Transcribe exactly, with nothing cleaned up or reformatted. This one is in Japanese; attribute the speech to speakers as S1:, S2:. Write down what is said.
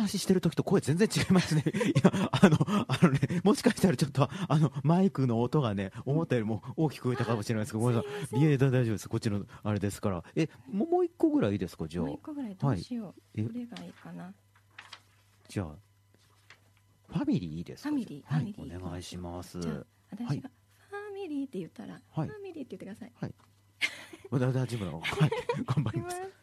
S1: 話してる時と声全然違いますね。いや、あの、あのね、もしかしたらちょっと、あの、マイクの音がね、思ったよりも大きく聞こえたかもしれないですけど、ごめんなさい。いえ、大丈夫です。こっちの、あれですから。え、もう一個ぐらいいいですか、じゃあ。
S2: もう一個ぐらいどうしよう。
S1: はい、
S2: どれがいいかな。
S1: じゃあ、ファミリーいいですか。
S2: ファミリー、
S1: はい、
S2: ファミリー
S1: お願いします。
S2: じゃあ、私が、
S1: はい、
S2: ファミリーって言ったら、
S1: はい、
S2: ファミリーって言ってください。
S1: はい。大丈夫なの。はい、頑張ります。